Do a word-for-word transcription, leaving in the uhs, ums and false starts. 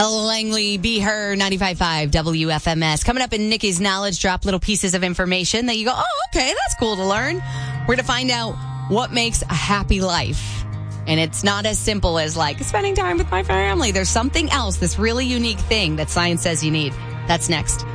Ella Langley, Be Her, ninety-five point five W F M S. Coming up in Nikki's Knowledge Drop, little pieces of information that you go, oh, okay, that's cool to learn. We're going to find out what makes a happy life. And it's not as simple as like spending time with my family. There's something else, this really unique thing that science says you need. That's next.